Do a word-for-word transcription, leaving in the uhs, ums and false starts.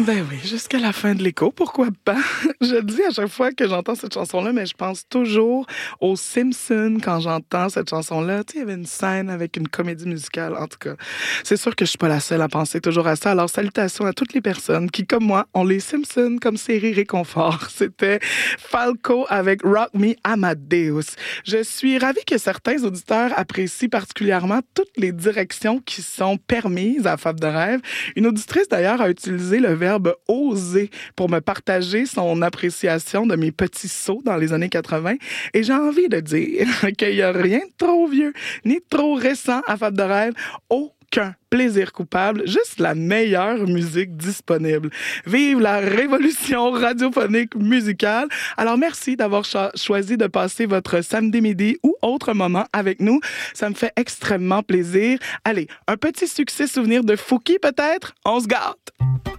Ben oui, jusqu'à la fin de l'écho, pourquoi pas? Je le dis à chaque fois que j'entends cette chanson-là, mais je pense toujours aux Simpsons quand j'entends cette chanson-là. Tu sais, il y avait une scène avec une comédie musicale, en tout cas. C'est sûr que je suis pas la seule à penser toujours à ça. Alors, salutations à toutes les personnes qui, comme moi, ont les Simpsons comme série réconfort. C'était Falco avec Rock Me Amadeus. Je suis ravie que certains auditeurs apprécient particulièrement toutes les directions qui sont permises à Fab de rêve. Une auditrice, d'ailleurs, a utilisé le verbe « oser » pour me partager son appréciation de mes petits sauts dans les années quatre-vingt. Et j'ai envie de dire qu'il n'y a rien de trop vieux ni de trop récent à Fab de rêve. Aucun plaisir coupable, juste la meilleure musique disponible. Vive la révolution radiophonique musicale. Alors, merci d'avoir cho- choisi de passer votre samedi midi ou autre moment avec nous. Ça me fait extrêmement plaisir. Allez, un petit succès souvenir de Fouki peut-être? On se gâte!